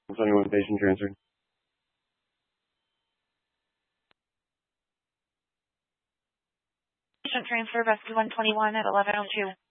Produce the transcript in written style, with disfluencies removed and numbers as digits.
21 patient transferred. Patient transfer, rescue 121 at 1102.